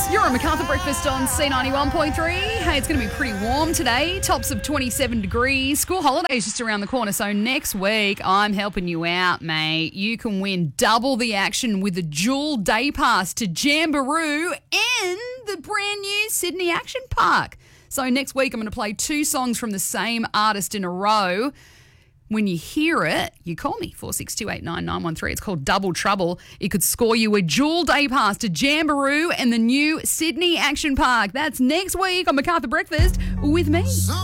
You're on MacArthur Breakfast on C91.3. Hey, it's going to be pretty warm today. Tops of 27 degrees. School holidays just around the corner. So next week, I'm helping you out, mate. You can win double the action with a dual day pass to Jamboree and the brand new Sydney Action Park. So next week, I'm going to play 2 songs from the same artist in a row. When you hear it, you call me, 46289913. It's called Double Trouble. It could score you a dual day pass to Jamboree and the new Sydney Action Park. That's next week on MacArthur Breakfast with me.